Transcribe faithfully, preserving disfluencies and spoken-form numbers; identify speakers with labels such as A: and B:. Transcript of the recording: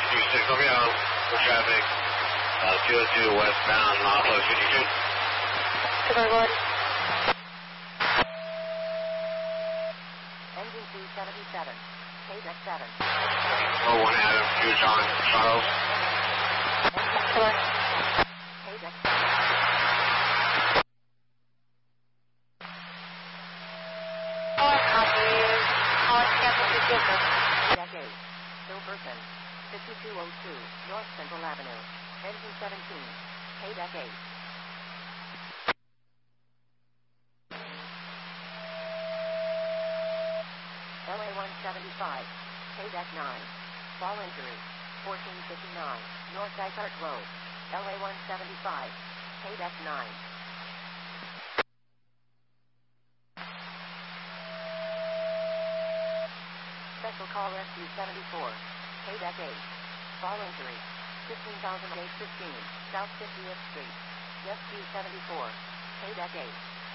A: two six Romeo for traffic, uh, two oh two westbound, milepost fifty-two.
B: Goodbye, one.
C: Engine two seventy-seven, K deck seven.
A: oh one Adam, two John, Charles.
B: Goodbye.
C: K deck seven.
B: Alright, copy. Alright, schedule to business.
C: Deck eight, Silverton, fifty-two oh two, North Central Avenue. Engine seventeen, K deck eight. L A one seventy-five, K deck nine. Fall injury, fourteen fifty-nine, North Dysart Road. L A one seventy-five, K deck nine. Special call rescue seventy-four, K deck eight. Fall injury, fifteen thousand eight fifteen, South fiftieth Street. Rescue seventy-four, K deck eight.